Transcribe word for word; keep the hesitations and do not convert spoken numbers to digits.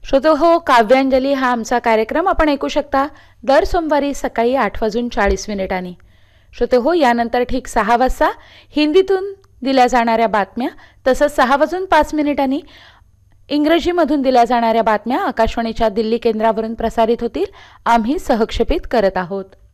श्रोतो हो, काव्यांजली हा आमचा कार्यक्रम आपण ऐकू शकता दर सोमवारी सकाळी आठ वाजून चाळीस मिनिटांनी. श्रोतो हो, यानंतर ठीक सहा वाजता हिंदीतून दिल्या जाणाऱ्या बातम्या तसंच सहा वाजून पाच मिनिटांनी इंग्रजीमधून दिल्या जाणाऱ्या बातम्या आकाशवाणीच्या दिल्ली केंद्रावरून प्रसारित होतील. आम्ही सहक्षेपित करत आहोत.